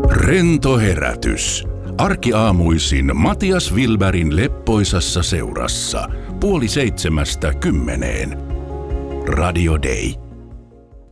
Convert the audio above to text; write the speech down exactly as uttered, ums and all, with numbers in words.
Rento herätys. Arkiaamuisin Matias Wilbergin leppoisassa seurassa. Puoli seitsemästä kymmeneen. Radio Day.